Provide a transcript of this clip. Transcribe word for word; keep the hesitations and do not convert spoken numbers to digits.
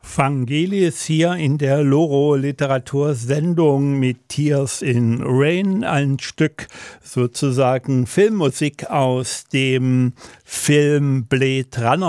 Vangelis hier in der Loro-Literatursendung mit Tears in Rain, ein Stück sozusagen Filmmusik aus dem Film Blade Runner